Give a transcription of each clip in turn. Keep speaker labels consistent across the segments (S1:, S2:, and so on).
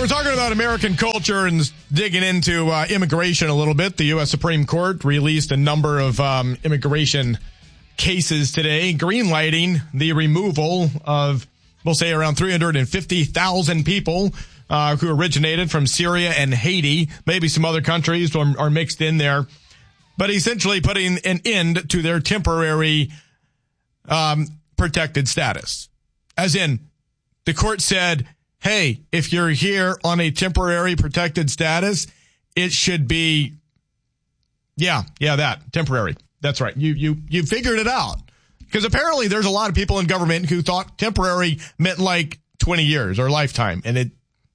S1: we're talking about American culture and digging into immigration a little bit. The U.S. Supreme Court released a number of immigration cases today, greenlighting the removal of, we'll say, around 350,000 people who originated from Syria and Haiti. Maybe some other countries are mixed in there, but essentially putting an end to their temporary protected status. As in, the court said, hey, if you're here on a temporary protected status, it should be, that temporary. That's right. You figured it out, because apparently there's a lot of people in government who thought temporary meant like 20 years or lifetime. And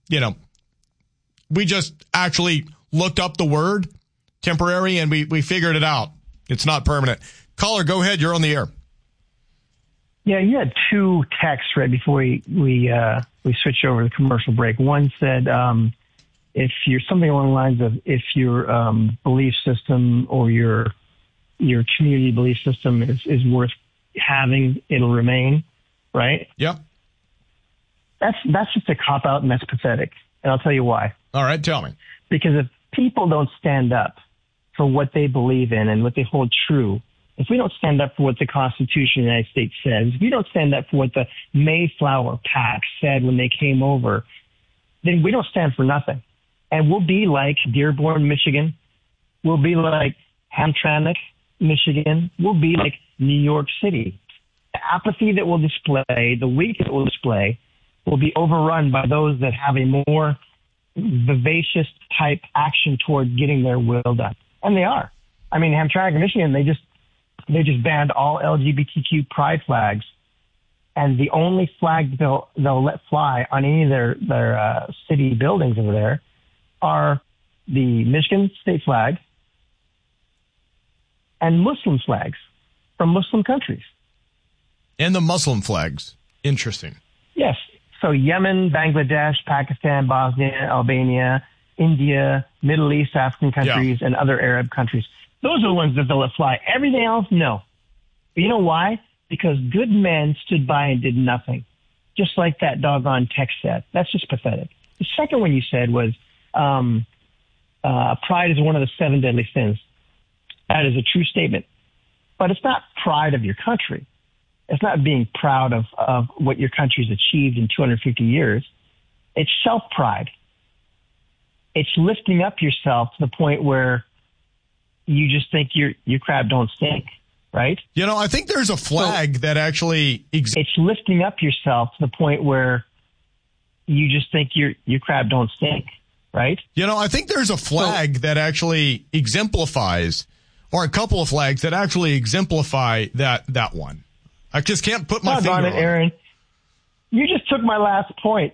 S1: we just actually looked up the word temporary and we figured it out. It's not permanent. Caller, go ahead. You're on the air.
S2: Yeah, you had two texts right before we switched over to the commercial break. One said, if you're something along the lines of, if your belief system or your community belief system is worth having, it'll remain, right?
S1: Yep.
S2: That's just a cop-out, and that's pathetic. And I'll tell you why.
S1: All right, tell me.
S2: Because if people don't stand up for what they believe in and what they hold true, if we don't stand up for what the Constitution of the United States says, if we don't stand up for what the Mayflower Pact said when they came over, then we don't stand for nothing. And we'll be like Dearborn, Michigan. We'll be like Hamtramck, Michigan. We'll be like New York City. The apathy that we'll display, the weakness that we'll display, will be overrun by those that have a more vivacious type action toward getting their will done. And they are. I mean, Hamtramck, Michigan, they just banned all LGBTQ pride flags, and the only flag they'll let fly on any of their city buildings over there are the Michigan state flag and Muslim flags from Muslim countries.
S1: And the Muslim flags. Interesting.
S2: Yes. So Yemen, Bangladesh, Pakistan, Bosnia, Albania, India, Middle East, African countries, and other Arab countries. Those are the ones that they'll let fly. Everything else, no. But you know why? Because good men stood by and did nothing, just like that doggone text said. That's just pathetic. The second one you said was pride is one of the 7 deadly sins. That is a true statement. But it's not pride of your country. It's not being proud of what your country's achieved in 250 years. It's self-pride. It's lifting up yourself to the point where you just think your crab don't stink, right?
S1: I think there's a flag that actually
S2: it's lifting up yourself to the point where you just think your crab don't stink, right?
S1: I think there's a flag that actually exemplifies, or a couple of flags that actually exemplify that one. I just can't put my finger on it,
S2: Aaron. You just took my last point.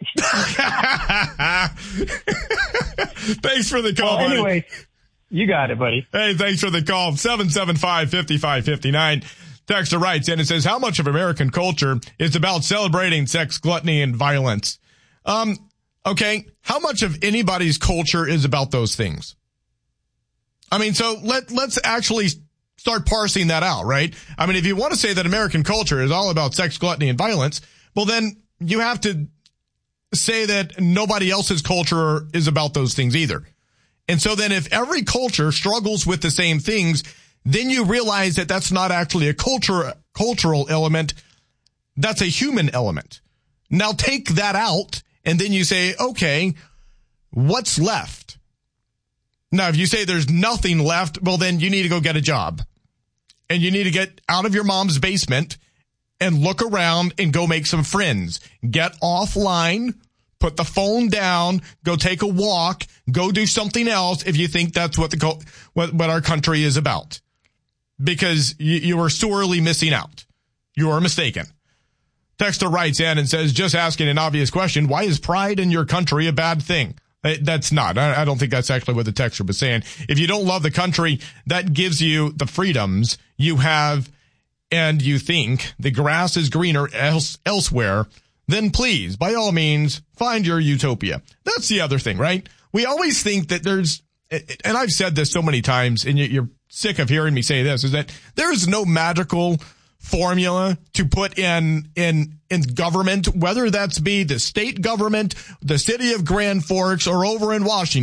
S1: Thanks for the call, buddy.
S2: Anyway, you got it, buddy.
S1: Hey, thanks for the call. 775-5559. Texter writes in and says, how much of American culture is about celebrating sex, gluttony, and violence? Okay. How much of anybody's culture is about those things? I mean, so let's actually start parsing that out, right? I mean, if you want to say that American culture is all about sex, gluttony, and violence, well, then you have to say that nobody else's culture is about those things either. And so then if every culture struggles with the same things, then you realize that that's not actually a cultural element. That's a human element. Now take that out, and then you say, okay, what's left? Now, if you say there's nothing left, well, then you need to go get a job. And you need to get out of your mom's basement and look around and go make some friends. Get offline, put the phone down, go take a walk, go do something else if you think that's what our country is about. Because you are sorely missing out. You are mistaken. Texter writes in and says, just asking an obvious question, why is pride in your country a bad thing? That's not. I don't think that's actually what the texter was saying. If you don't love the country that gives you the freedoms you have and you think the grass is greener elsewhere, then please, by all means, find your utopia. That's the other thing, right? We always think that there's, and I've said this so many times, and you're sick of hearing me say this, is that there is no magical formula to put in government, whether that's be the state government, the city of Grand Forks, or over in Washington.